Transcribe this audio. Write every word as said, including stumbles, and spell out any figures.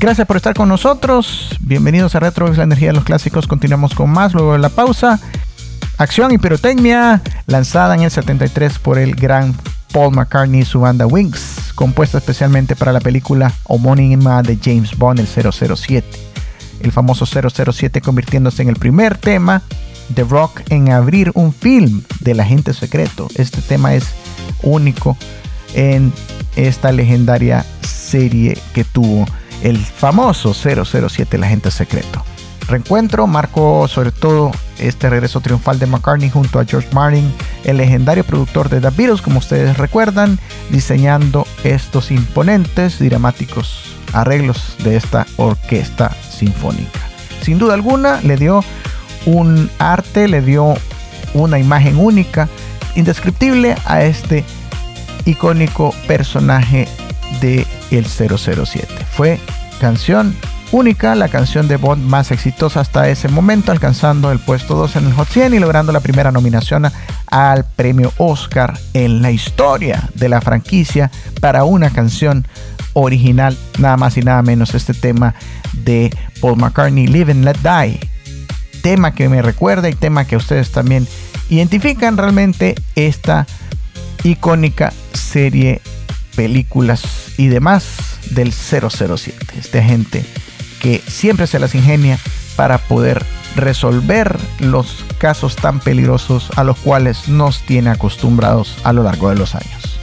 Gracias por estar con nosotros. Bienvenidos a Retro, la energía de los clásicos. Continuamos con más luego de la pausa. Acción y pirotecnia, lanzada en el setenta y tres por el gran Paul McCartney y su banda Wings, compuesta especialmente para la película homónima de James Bond, el cero cero siete. El famoso cero cero siete convirtiéndose en el primer tema de rock en abrir un film del agente secreto. Este tema es único en esta legendaria serie que tuvo el famoso cero cero siete, el agente secreto. Reencuentro marcó sobre todo este regreso triunfal de McCartney junto a George Martin, el legendario productor de The Beatles, como ustedes recuerdan, diseñando estos imponentes y dramáticos arreglos de esta orquesta sinfónica. Sin duda alguna le dio un arte, le dio una imagen única, indescriptible a este icónico personaje de el cero cero siete. Fue canción única, la canción de Bond más exitosa hasta ese momento, alcanzando el puesto dos en el Hot cien y logrando la primera nominación al premio Oscar en la historia de la franquicia para una canción original, nada más y nada menos este tema de Paul McCartney, Live and Let Die, tema que me recuerda y tema que ustedes también identifican realmente esta icónica serie, películas y demás del cero cero siete, este agente que siempre se las ingenia para poder resolver los casos tan peligrosos a los cuales nos tiene acostumbrados a lo largo de los años.